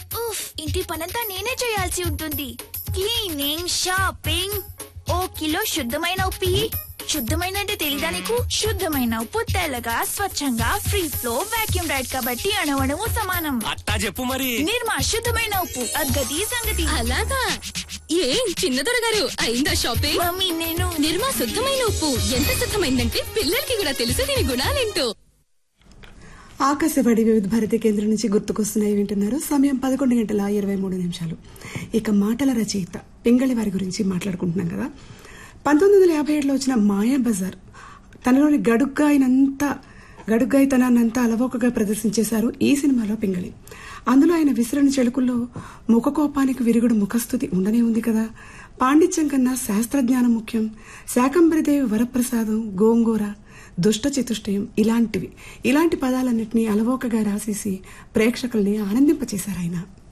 ఉఫ్, ఇంటి పనంతా నేనే చేయాల్సి ఉంటుంది. క్లీనింగ్, షాపింగ్, ఓ కిలో శుద్ధమైన ఉప్పు ఇయ్యి. శుద్ధమైన అంటే తెలీదా నీకు? శుద్ధమైన ఉప్పు తెల్లగా స్వచ్ఛంగా ఫ్రీ ఫ్లో వాక్యూమ్ రైడ్ కాబట్టి అణువణువు సమానం. అట్టా చెప్పు మరి. నిర్మా శుద్ధమైన ఉప్పు, అగ్గది సంగతి. అలాగా? ఏం చిన్నదొర గారు, అయిందా షాపింగ్? మమ్మీ నేను నిర్మా శుద్ధమైన ఉప్పు ఎంత శుద్ధమైందంటే పిల్లలకి కూడా తెలుసు దీని గుణాలేంటో. ఆకాశవాణి వివిధ భారతి కేంద్రం నుంచి గుర్తుకొస్తున్నాయి వింటున్నారు. సమయం 11:23. ఇక మాటల రచయిత పింగళి వారి గురించి మాట్లాడుకుంటున్నాం కదా. 1957లో వచ్చిన మాయా బజార్ తనలోని గడుగ్గాయితనాన్నంతా అలవోకగా ప్రదర్శించేశారు ఈ సినిమాలో పింగళి. అందులో ఆయన విసిరిన చెలుకుల్లో ముఖకోపానికి విరుగుడు ముఖస్థుతి ఉండనే ఉంది కదా. పాండిత్యం కన్నా శాస్త్రజ్ఞానం ముఖ్యం, శాకంబరిదేవి వరప్రసాదం, గోంగూర, దుష్ట చతుష్టయం ఇలాంటి పదాలన్నింటినీ అలవోకగా రాసేసి ప్రేక్షకుల్ని ఆనందింపచేశారు ఆయన.